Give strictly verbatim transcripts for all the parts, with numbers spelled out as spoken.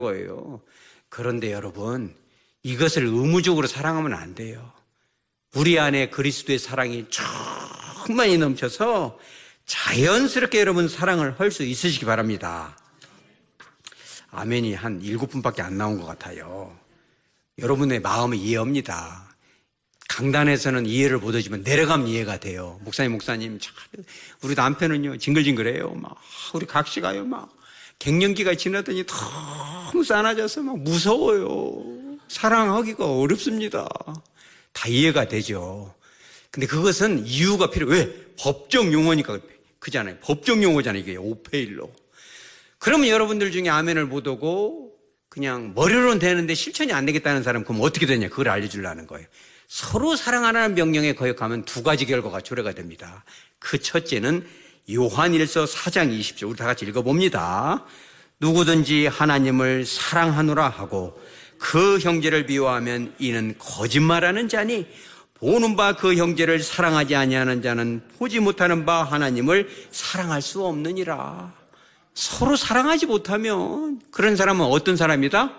거예요. 그런데 여러분, 이것을 의무적으로 사랑하면 안 돼요. 우리 안에 그리스도의 사랑이 충만히 넘쳐서 자연스럽게 여러분 사랑을 할 수 있으시기 바랍니다. 아멘이 한 일곱 분밖에 안 나온 것 같아요. 여러분의 마음을 이해합니다. 강단에서는 이해를 못하지만 내려가면 이해가 돼요. 목사님, 목사님, 참, 우리 남편은요, 징글징글해요. 막, 우리 각시가요, 막, 갱년기가 지나더니 너무 싸나져서 막 무서워요. 사랑하기가 어렵습니다. 다 이해가 되죠. 근데 그것은 이유가 필요해요. 왜? 법정 용어니까 그잖아요. 법정 용어잖아요. 이게 오페일로. 그러면 여러분들 중에 아멘을 못 오고 그냥 머리로는 되는데 실천이 안 되겠다는 사람, 그럼 어떻게 되냐? 그걸 알려주려는 거예요. 서로 사랑하라는 명령에 거역하면 두 가지 결과가 초래가 됩니다. 그 첫째는 요한일서 사 장 이십 절, 우리 다 같이 읽어봅니다. 누구든지 하나님을 사랑하노라 하고 그 형제를 미워하면 이는 거짓말하는 자니 보는 바 그 형제를 사랑하지 아니하는 자는 보지 못하는 바 하나님을 사랑할 수 없느니라. 서로 사랑하지 못하면 그런 사람은 어떤 사람이다?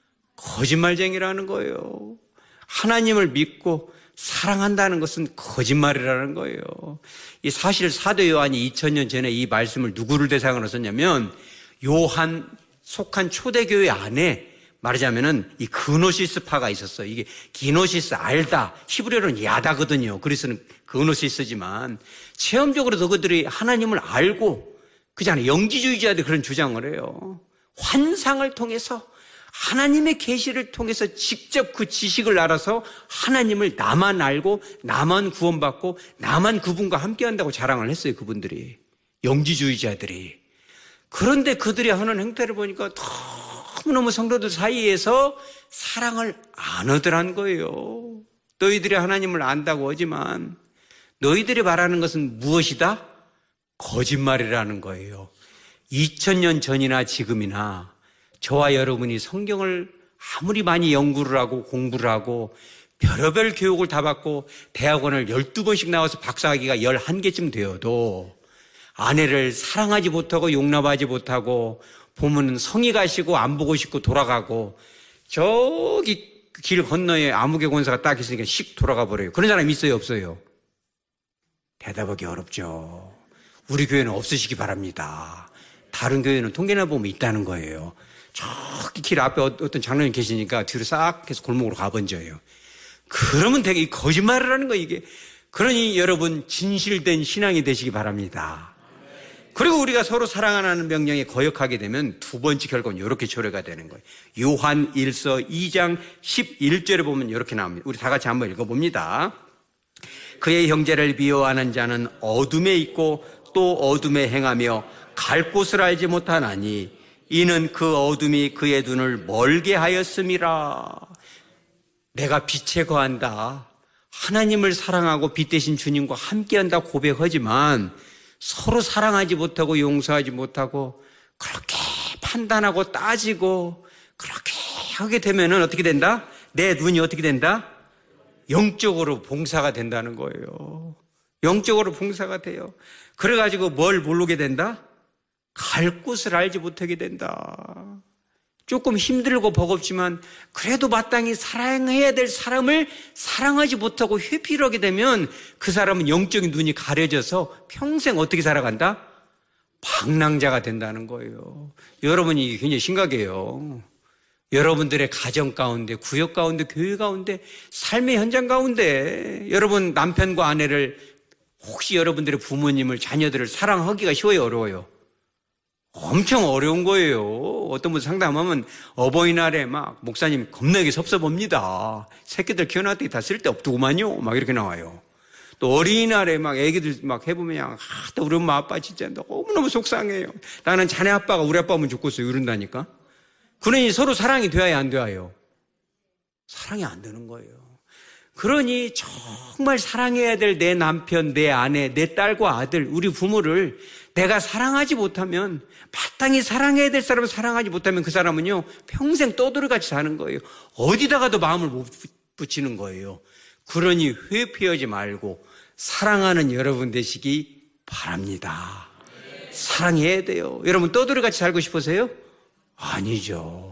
거짓말쟁이라는 거예요. 하나님을 믿고 사랑한다는 것은 거짓말이라는 거예요. 이 사실 사도 요한이 이천 년 전에 이 말씀을 누구를 대상으로 썼냐면 요한 속한 초대교회 안에 말하자면은 이 그노시스파가 있었어요. 이게 기노시스, 알다, 히브리어로는 야다거든요. 그래서는 그노시스지만 체험적으로 그들이 하나님을 알고 그잖아요. 영지주의자들 그런 주장을 해요. 환상을 통해서 하나님의 계시를 통해서 직접 그 지식을 알아서 하나님을 나만 알고 나만 구원받고 나만 그분과 함께한다고 자랑을 했어요. 그분들이, 영지주의자들이. 그런데 그들이 하는 행태를 보니까 너무너무 성도들 사이에서 사랑을 안 하더란 거예요. 너희들이 하나님을 안다고 하지만 너희들이 말하는 것은 무엇이다? 거짓말이라는 거예요. 이천 년 전이나 지금이나 저와 여러분이 성경을 아무리 많이 연구를 하고 공부를 하고 별의별 교육을 다 받고 대학원을 열두 번씩 나와서 박사학위가 열한 개쯤 되어도 아내를 사랑하지 못하고 용납하지 못하고 보면은 성이 가시고 안 보고 싶고 돌아가고 저기 길 건너에 아무개 권사가 딱 있으니까 씩 돌아가 버려요. 그런 사람 있어요, 없어요? 대답하기 어렵죠. 우리 교회는 없으시기 바랍니다. 다른 교회는 통계나 보면 있다는 거예요. 저기 길 앞에 어떤 장로님 계시니까 뒤로 싹 해서 골목으로 가번져요. 그러면 되게 거짓말을 하는 거예요, 이게. 그러니 여러분 진실된 신앙이 되시기 바랍니다. 그리고 우리가 서로 사랑하라는 명령에 거역하게 되면 두 번째 결과는 이렇게 초래가 되는 거예요. 요한 일서 이 장 십일 절에 보면 이렇게 나옵니다. 우리 다 같이 한번 읽어봅니다. 그의 형제를 미워하는 자는 어둠에 있고 또 어둠에 행하며 갈 곳을 알지 못하나니 이는 그 어둠이 그의 눈을 멀게 하였음이라. 내가 빛에 거한다. 하나님을 사랑하고 빛 대신 주님과 함께한다 고백하지만 서로 사랑하지 못하고 용서하지 못하고 그렇게 판단하고 따지고 그렇게 하게 되면은 어떻게 된다? 내 눈이 어떻게 된다? 영적으로 봉사가 된다는 거예요. 영적으로 봉사가 돼요. 그래가지고 뭘 모르게 된다? 갈 곳을 알지 못하게 된다. 조금 힘들고 버겁지만 그래도 마땅히 사랑해야 될 사람을 사랑하지 못하고 회피를 하게 되면 그 사람은 영적인 눈이 가려져서 평생 어떻게 살아간다? 방랑자가 된다는 거예요. 여러분이 이게 굉장히 심각해요. 여러분들의 가정 가운데, 구역 가운데, 교회 가운데, 삶의 현장 가운데 여러분 남편과 아내를, 혹시 여러분들의 부모님을, 자녀들을 사랑하기가 쉬워요, 어려워요? 엄청 어려운 거예요. 어떤 분 상담하면 어버이날에 막 목사님 겁나게 섭섭합니다. 새끼들 키워놨더니 다 쓸데없더구만요. 막 이렇게 나와요. 또 어린이날에 막 애기들 막 해보면 그냥 아, 우리 엄마 아빠 진짜 너무너무 속상해요. 나는 자네 아빠가 우리 아빠면 좋겠어요. 이런다니까. 그러니 서로 사랑이 돼야 안 돼요? 사랑이 안 되는 거예요. 그러니 정말 사랑해야 될 내 남편, 내 아내, 내 딸과 아들, 우리 부모를 내가 사랑하지 못하면, 마땅히 사랑해야 될 사람을 사랑하지 못하면 그 사람은요 평생 떠돌이같이 사는 거예요. 어디다가도 마음을 못 붙이는 거예요. 그러니 회피하지 말고 사랑하는 여러분 되시기 바랍니다. 사랑해야 돼요. 여러분 떠돌이같이 살고 싶으세요? 아니죠.